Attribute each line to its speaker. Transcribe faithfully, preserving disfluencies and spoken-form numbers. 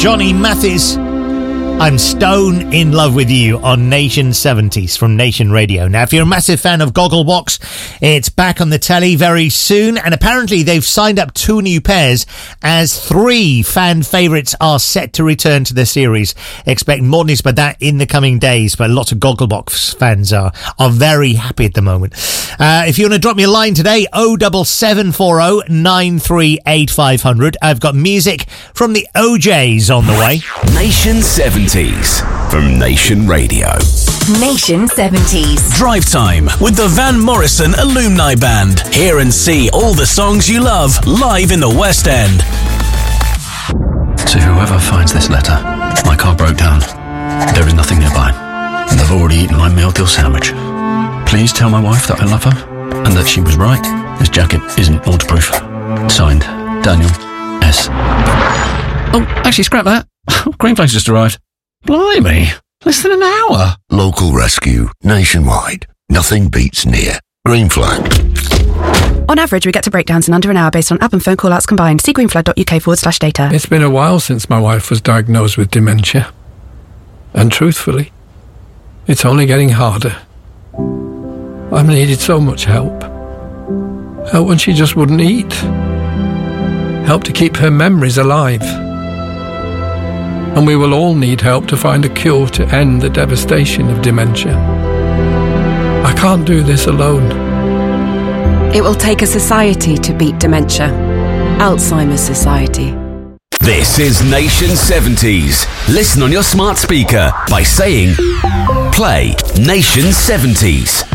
Speaker 1: Johnny Mathis, I'm stone in love with you on Nation seventies from Nation Radio. Now, if you're a massive fan of Gogglebox, it's back on the telly very soon, and apparently they've signed up two new pairs as three fan favourites are set to return to the series. Expect more news about that in the coming days, but lots of Gogglebox fans are, are very happy at the moment. Uh, if you want to drop me a line today, oh seven seven four oh nine three eight five hundred. I've got music from the O Js on the way.
Speaker 2: Nation seventies from Nation Radio.
Speaker 3: Nation seventies.
Speaker 2: Drive Time with the Van Morrison Alumni Band. Hear and see all the songs you love live in the West End.
Speaker 4: To whoever finds this letter, my car broke down. There is nothing nearby, and I've already eaten my meal deal sandwich. Please tell my wife that I love her and that she was right. This jacket isn't waterproof. Signed, Daniel S. Oh, actually, scrap that. Green Flag's just arrived. Blimey, less than an hour.
Speaker 5: Local rescue, nationwide. Nothing beats near. Green Flag.
Speaker 6: On average, we get to breakdowns in under an hour based on app and phone call-outs combined. See greenflag.uk forward slash data.
Speaker 7: It's been a while since my wife was diagnosed with dementia. And truthfully, it's only getting harder. I've needed so much help. Help when she just wouldn't eat. Help to keep her memories alive. And we will all need help to find a cure to end the devastation of dementia. I can't do this alone.
Speaker 8: It will take a society to beat dementia. Alzheimer's Society.
Speaker 2: This is Nation seventies. Listen on your smart speaker by saying, play Nation seventies.